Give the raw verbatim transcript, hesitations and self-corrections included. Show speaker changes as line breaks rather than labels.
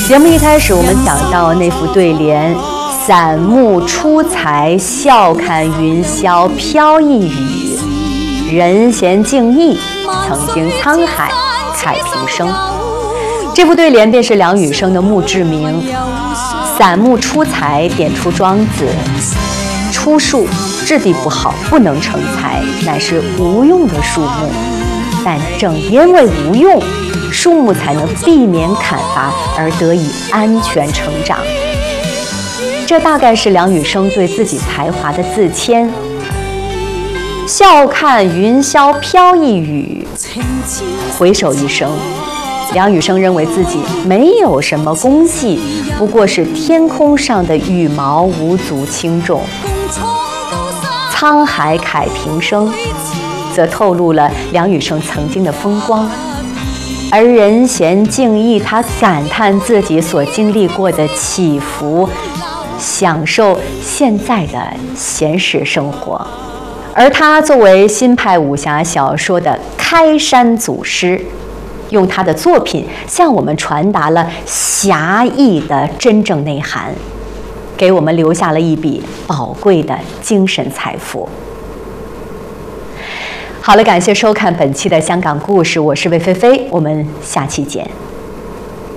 节目一开始，我们讲到那副对联：散目出才，笑看云霄飘逸雨。人闲静逸，曾经沧海慨平生。这副对联便是梁羽生的墓志铭。散目出才点出庄子：出树质地不好，不能成材，乃是无用的树木。但正因为无用，树木才能避免砍伐而得以安全成长。这大概是梁羽生对自己才华的自谦。笑看云霄飘逸雨，回首一生，梁羽生认为自己没有什么功绩，不过是天空上的羽毛，无足轻重。沧海慨平生，则透露了梁羽生曾经的风光。而人闲静逸，他感叹自己所经历过的起伏，享受现在的闲适生活。而他作为新派武侠小说的开山祖师，用他的作品向我们传达了侠义的真正内涵，给我们留下了一笔宝贵的精神财富。好了，感谢收看本期的香港故事，我是魏菲菲，我们下期见。